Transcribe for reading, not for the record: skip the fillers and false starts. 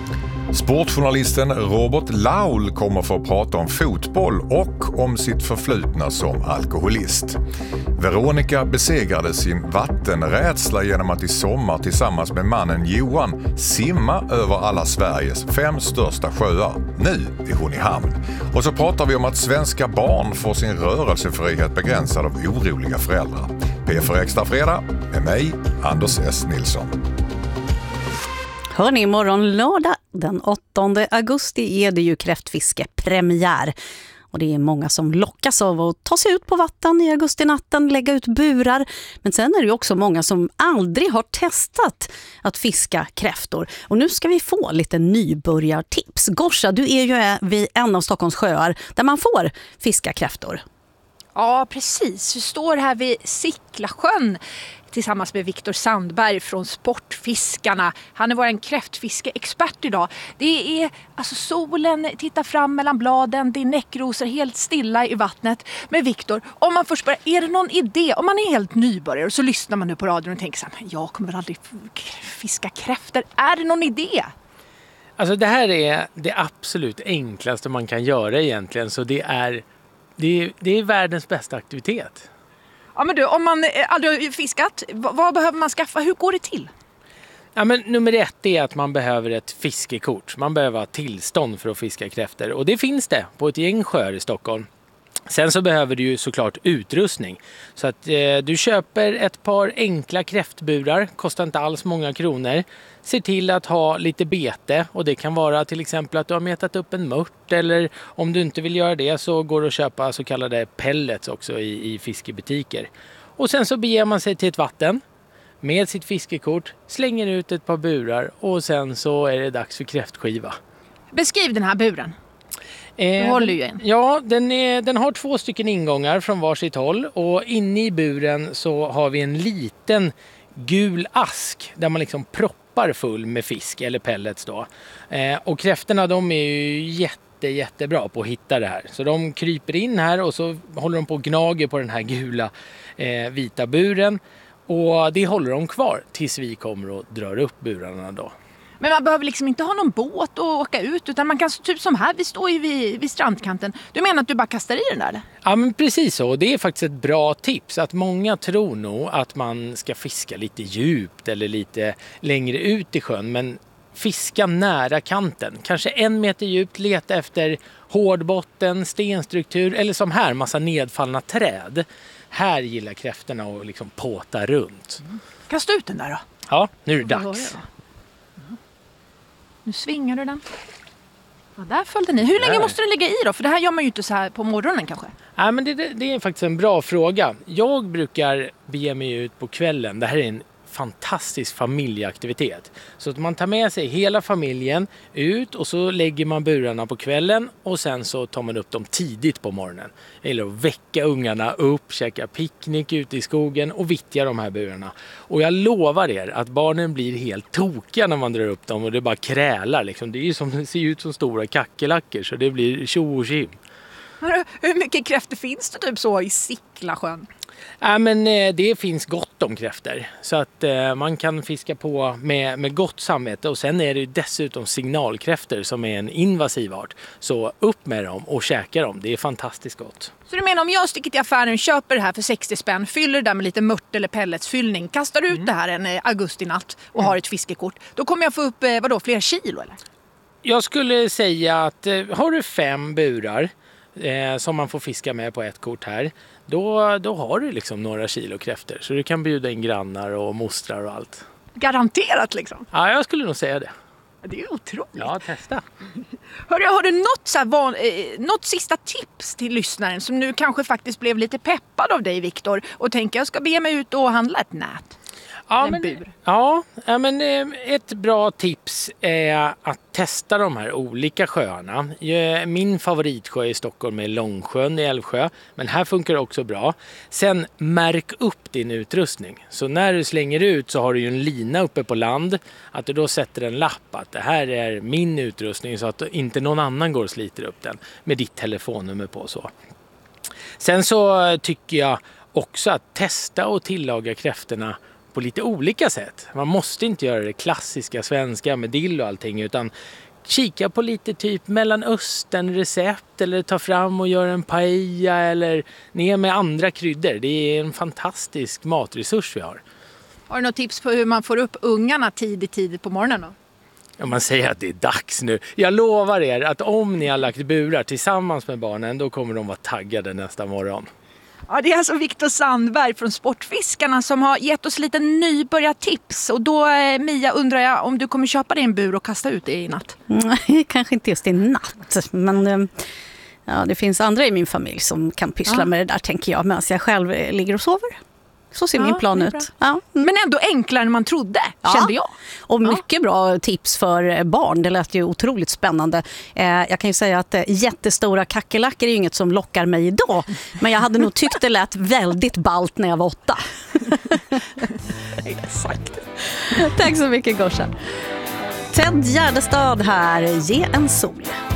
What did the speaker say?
Sportjournalisten Robert Laul kommer få prata om fotboll och om sitt förflutna som alkoholist. Veronica besegrade sin vattenrädsla genom att i sommar tillsammans med mannen Johan simma över alla Sveriges 5 största sjöar. Nu är hon i hamn. Och så pratar vi om att svenska barn får sin rörelsefrihet begränsad av oroliga föräldrar. PFR Extra Fredag med mig, Anders S. Nilsson. Hörrni, imorgon lördag den 8 augusti är det ju kräftfiskepremiär. Och det är många som lockas av att ta sig ut på vatten i augustinatten, lägga ut burar. Men sen är det ju också många som aldrig har testat att fiska kräftor. Och nu ska vi få lite nybörjartips. Gorsa, du är ju vid en av Stockholms sjöar där man får fiska kräftor. Ja, precis. Vi står här vid Sicklasjön tillsammans med Viktor Sandberg från Sportfiskarna. Han är vår kräftfiskeexpert idag. Det är alltså solen tittar fram mellan bladen, det är näckrosor helt stilla i vattnet. Men Viktor, om man först börjar, är det någon idé, om man är helt nybörjare och så lyssnar man nu på radion och tänker så här, jag kommer väl aldrig fiska kräftor. Är det någon idé? Alltså det här är det absolut enklaste man kan göra egentligen, så det är världens bästa aktivitet. Ja, men du, om man aldrig har fiskat, vad behöver man skaffa? Hur går det till? Ja, men nummer 1 är att man behöver ett fiskekort. Man behöver ha tillstånd för att fiska kräftor. Och det finns det på ett gäng sjöar i Stockholm. Sen så behöver du ju såklart utrustning. Så att du köper ett par enkla kräftburar. Kostar inte alls många kronor. Se till att ha lite bete. Och det kan vara till exempel att du har metat upp en mört. Eller om du inte vill göra det så går det att köpa så kallade pellets också i fiskebutiker. Och sen så beger man sig till ett vatten med sitt fiskekort. Slänger ut ett par burar. Och sen så är det dags för kräftskiva. Beskriv den här buren. Du håller ju en. Ja, den har 2 stycken ingångar från varsitt håll. Och inne i buren så har vi en liten gul ask där man liksom proppar full med fisk eller pellets då. Och kräftorna, de är ju jättebra på att hitta det här. Så de kryper in här och så håller de på och gnager på den här gula vita buren. Och det håller de kvar tills vi kommer och drar upp burarna då. Men man behöver liksom inte ha någon båt och åka ut, utan man kan, typ som här, vi står ju vid strandkanten. Du menar att du bara kastar i den där, eller? Ja, men precis så. Det är faktiskt ett bra tips. Att många tror nog att man ska fiska lite djupt eller lite längre ut i sjön. Men fiska nära kanten. Kanske 1 meter djupt, leta efter hårdbotten, stenstruktur eller som här, massa nedfallna träd. Här gillar kräftorna att liksom påta runt. Kasta ut den där då. Ja, nu är det dags. Nu svingar du den. Ja, där följde ni. Hur länge måste den ligga i då? För det här gör man ju inte så här på morgonen kanske. Nej, men det är faktiskt en bra fråga. Jag brukar bege mig ut på kvällen. Det här är en fantastisk familjeaktivitet. Så att man tar med sig hela familjen ut och så lägger man burarna på kvällen och sen så tar man upp dem tidigt på morgonen. Eller att väcka ungarna upp, käka picknick ute i skogen och vittja de här burarna. Och jag lovar er att barnen blir helt tokiga när man drar upp dem och det bara krälar liksom. Det är ju som, det ser ut som stora kackelacker så det blir tjo och tjim. Hur mycket kräftor finns det typ så i Sicklasjön? Ja, men det finns gott om kräftor så att man kan fiska på med gott samvete och sen är det ju dessutom signalkräftor som är en invasiv art. Så upp med dem och käka dem, det är fantastiskt gott. Så du menar om jag sticker till affären och köper det här för 60 spänn, fyller det där med lite mört eller pelletsfyllning, kastar ut det här en augustinatt och har ett fiskekort, då kommer jag få upp flera kilo eller? Jag skulle säga att har du 5 burar som man får fiska med på ett kort här, då har du liksom några kilo kräftor. Så du kan bjuda in grannar och mostrar och allt. Garanterat liksom? Ja, jag skulle nog säga det. Det är otroligt. Ja, testa. Hörru, har du något sista tips till lyssnaren som nu kanske faktiskt blev lite peppad av dig, Viktor, och tänker jag ska be mig ut och handla ett nät? Ja, men ett bra tips är att testa de här olika sjöarna. Min favoritsjö i Stockholm är Långsjön i Älvsjö, men här funkar det också bra. Sen märk upp din utrustning. Så när du slänger ut så har du ju en lina uppe på land. Att du då sätter en lapp att det här är min utrustning så att inte någon annan går och sliter upp den med ditt telefonnummer på så. Sen så tycker jag också att testa och tillaga kräftorna på lite olika sätt. Man måste inte göra det klassiska svenska med dill och allting, utan kika på lite typ Mellanöstern-recept eller ta fram och göra en paella eller ner med andra kryddor. Det är en fantastisk matresurs vi har. Har du något tips på hur man får upp ungarna tidigt på morgonen då? Ja, man säger att det är dags nu. Jag lovar er att om ni har lagt burar tillsammans med barnen, då kommer de vara taggade nästa morgon. Ja, det är alltså Viktor Sandberg från Sportfiskarna som har gett oss lite nybörjartips. Och då, Mia, undrar jag om du kommer köpa dig en bur och kasta ut det i natt? Nej, kanske inte just i natt. Men ja, det finns andra i min familj som kan pyssla med det där, tänker jag. Medan jag själv ligger och sover. Så ser min plan ut. Ja. Men ändå enklare än man trodde, kände jag. Och mycket bra tips för barn. Det lät ju otroligt spännande. Jag kan ju säga att jättestora kackerlackor är ju inget som lockar mig idag. Men jag hade nog tyckt det lät väldigt ballt när jag var 8. Exakt. Tack så mycket, Gorsa. Ted Gärdestad här, Ge en sol.